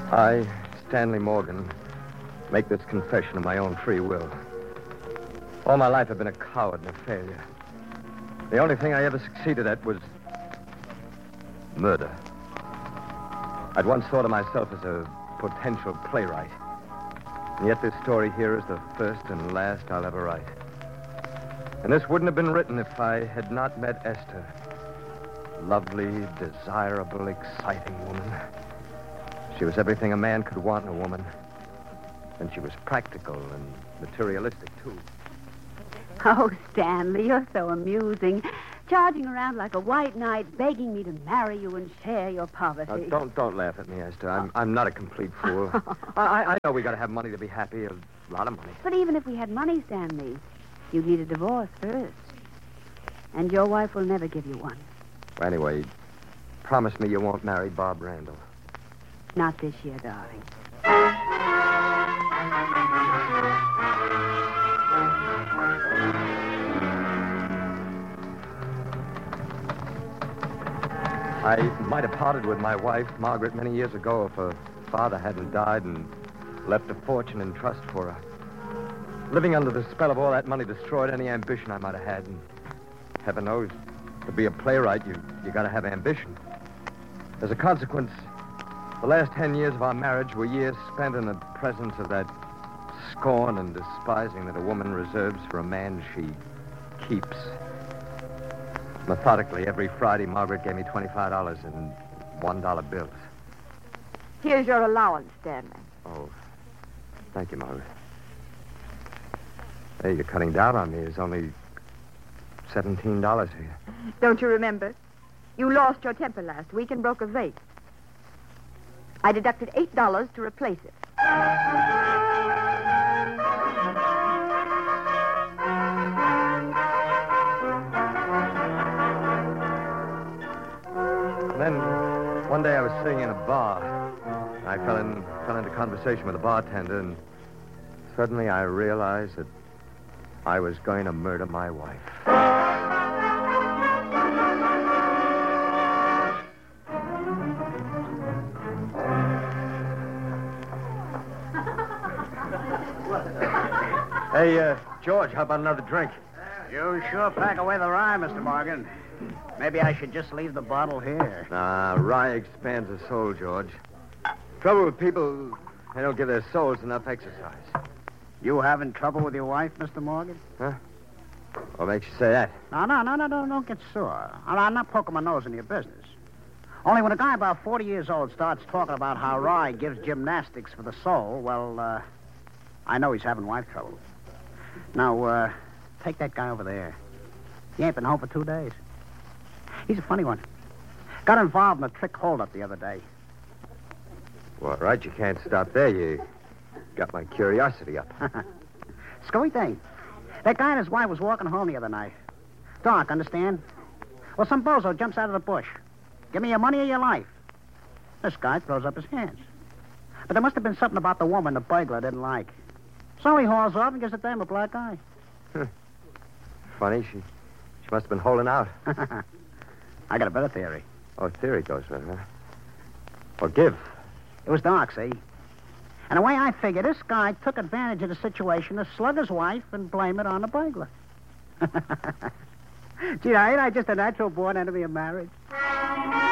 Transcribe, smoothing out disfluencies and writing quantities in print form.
I, Stanley Morgan, make this confession of my own free will. All my life I've been a coward and a failure. The only thing I ever succeeded at was murder. I'd once thought of myself as a potential playwright. And yet this story here is the first and last I'll ever write. And this wouldn't have been written if I had not met Esther. Lovely, desirable, exciting woman. She was everything a man could want in a woman. And she was practical and materialistic, too. Oh, Stanley, you're so amusing. Charging around like a white knight, begging me to marry you and share your poverty. Don't laugh at me, Esther. I'm not a complete fool. I know we got to have money to be happy, a lot of money. But even if we had money, Stanley, you'd need a divorce first. And your wife will never give you one. Anyway, promise me you won't marry Bob Randall. Not this year, darling. I might have parted with my wife, Margaret, many years ago if her father hadn't died and left a fortune in trust for her. Living under the spell of all that money destroyed any ambition I might have had. And heaven knows, to be a playwright, you got to have ambition. As a consequence, the last 10 years of our marriage were years spent in the presence of that scorn and despising that a woman reserves for a man she keeps. Methodically, every Friday, Margaret gave me $25 in $1 bills. Here's your allowance, Stanley. Oh, thank you, Margaret. Hey, you're cutting down on me. There's only $17 here. Don't you remember? You lost your temper last week and broke a vase. I deducted $8 to replace it. Then, one day I was sitting in a bar. I fell into conversation with a bartender, and suddenly I realized that I was going to murder my wife. Hey, George, how about another drink? You sure pack away the rye, Mr. Morgan. Maybe I should just leave the bottle here. Nah, rye expands the soul, George. Trouble with people, they don't give their souls enough exercise. You having trouble with your wife, Mr. Morgan? Huh? What makes you say that? No, don't get sore. I'm not poking my nose in your business. Only when a guy about 40 years old starts talking about how rye gives gymnastics for the soul, well, I know he's having wife trouble. Now, take that guy over there. He ain't been home for 2 days. He's a funny one. Got involved in a trick holdup the other day. Well, right, you can't stop there. You got my curiosity up. Screwy thing. That guy and his wife was walking home the other night. Dark, understand? Well, some bozo jumps out of the bush. Give me your money or your life. This guy throws up his hands. But there must have been something about the woman the burglar didn't like. So he hauls off and gives the dame a black eye. Funny, she must have been holding out. I got a better theory. Oh, theory goes with her. Well, give. It was dark, see? And the way I figure, this guy took advantage of the situation to slug his wife and blame it on the burglar. Gee, ain't I just a natural born enemy of marriage?